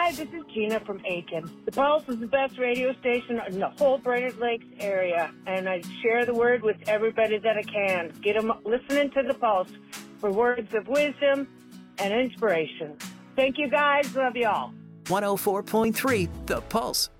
Hi, this is Gina from Aiken. The Pulse is the best radio station in the whole Brainerd Lakes area, and I share the word with everybody that I can. Get them listening to the Pulse for words of wisdom and inspiration. Thank you, guys. Love you all. 104.3 The Pulse.